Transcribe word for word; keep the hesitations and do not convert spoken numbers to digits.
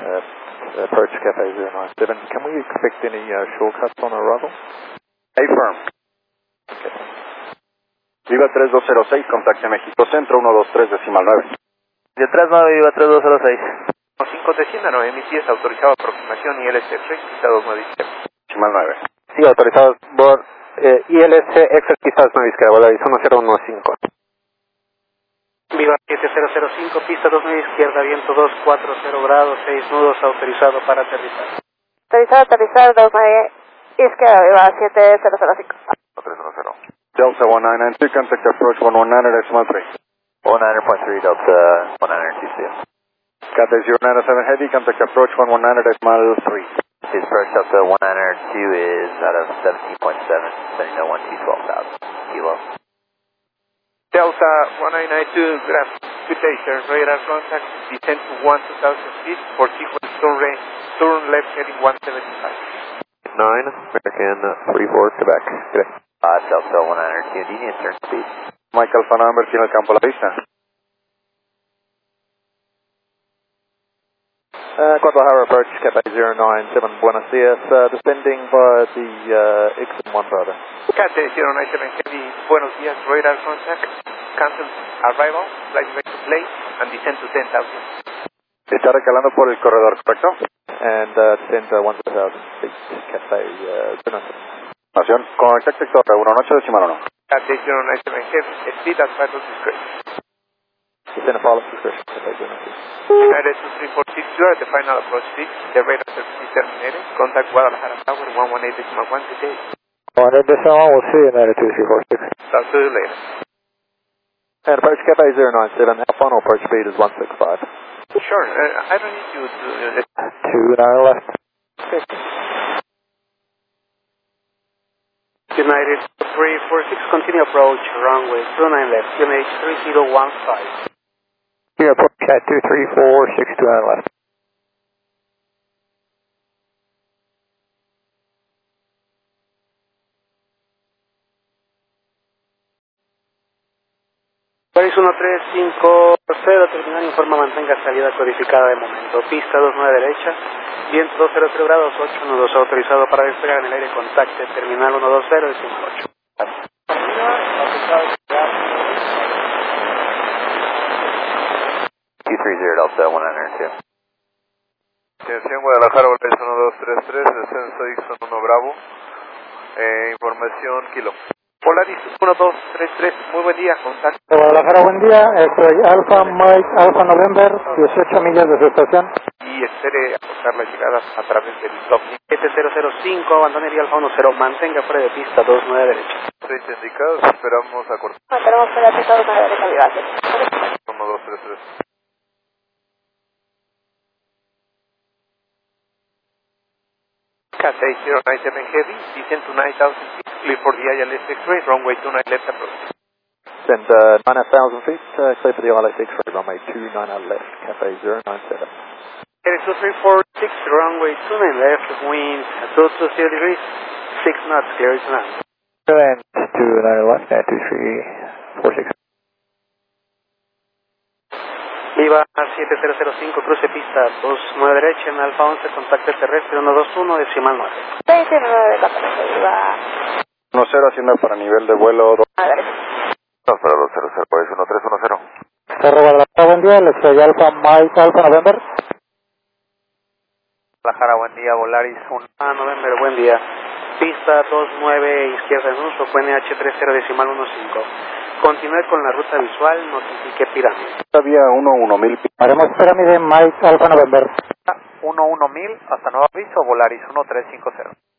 Uh, approach Cafe zero nine seven. Can we expect any uh, shortcuts on arrival? A-firm. Okay. Viva tres dos cero seis, contacte México Centro, uno dos tres decimal nueve. De tres nueve, Viva tres dos cero seis. cinco decimal M T S autorizado aproximación I L C X pista dos nueve Decimal nueve. Sí, autorizados por eh, I L C X pista dos nueve izquierda, Volaris uno cero uno cinco. Viva siete cero cero cinco, pista dos nueve izquierda, viento dos cuatro cero grados, seis nudos, autorizado para aterrizar. Autorizado aterrizar dos nueve izquierda, Viva siete cero cero cinco. tres uno cero. Delta one nine nine two, contact approach one one nine decimal three. one nine point three, Delta one nine T C. Cathay zero nine seven Heavy, contact approach one one nine decimal three. His first Delta one nine two is out of seventeen point seven, sending no one T twelve thousand, kilo. Delta one nine nine two, graph, Citation, radar contact, descend to one two thousand feet for sequence turn range, turn left heading one seventy-five. nine, American three four, Quebec. Good day. Uh, Delta one nine two, do you need turn speed? Mike Alpha November, tiene el campo a la vista. Uh, Guadalajara approach Cafe zero nine seven, Buenos Dias, uh, descending via the uh, X M one brother. Cathay zero nine seven Heavy, Buenos Dias, radar contact, cancel arrival, flight back to place, and descend to ten thousand. Está recalando por el corredor, ¿correcto? And uh, descend to one thousand feet, Cafe uh, zero nine seven. Nación, contact sector uno ocho decimal uno. Cathay zero nine seven Heavy, speed at pilot discretion. Descend a pilot discretion, Cafe zero nine seven. United two three four six, you are at the final approach speed, the radar service is terminated, contact Guadalajara Tower one one eight decimal one today. one eight decimal one, we'll see United two three four six. Talk to you later. And approach Cafe zero nine seven, our final approach speed is one six five. Sure, uh, I don't need you to... Uh, two nine left. okay. United three four six, continue approach, runway two nine left, U N H three zero one five. Here, approach at two three four six two nine left. Paris uno tres cinco cero, terminal informa mantenga salida codificada de momento. Pista dos nueve derecha, viento dos cero cero grados, ocho nudos, autorizado para despegar en el aire, contacte terminal uno dos cero decimal ocho. two three zero, Delta one nine two. Atención Guadalajara, Volaris uno dos tres tres, descenso Ixon uno Bravo, eh, información Kilo. Polaris uno dos tres tres, muy buen día, contacto. Guadalajara, buen día, estoy Alfa Mike Alfa November, dieciocho millas de su estación. Y espere aportar la llegada a través del top. siete cero cero cinco, abandonería Alfa uno cero, mantenga fuera de pista dos nueve derecha. Seis indicados, esperamos a cortar. Mantenemos fuera de pista dos nueve derecha, Viva. uno dos tres tres. Cathay zero nine seven Heavy, descend to nine thousand feet, clear for the I L S X-ray, runway two nine left approach. Send uh, nine thousand feet, uh, clear for the I L S X-ray, runway two nine left, Cafe zero nine seven. two three four six, runway two nine left, wind two two zero degrees, six knots, clear to land. And two nine left, at two three four six. Viva siete cero cero cinco, cruce pista dos nueve derecha, en Alfa once, contacto terrestre uno dos uno, decimal nueve. veintinueve, Cafe, Viva. uno cero, hacienda para nivel de vuelo dos. A derecha. dos cero dos cero cero, es uno tres uno cero. Cerro Guadalajara, buen día, les soy Alfa Mike Alfa November. Guadalajara, buen día, Volaris uno. Ah, November, buen día. Pista dos nueve, izquierda en uso, Q N H tres cero decimal uno cinco. Continúe con la ruta visual, notifique pirámide. Todavía uno uno mil. Haremos pirámide Mike Alfa November. uno uno mil, hasta nuevo aviso, Volaris uno tres cinco cero.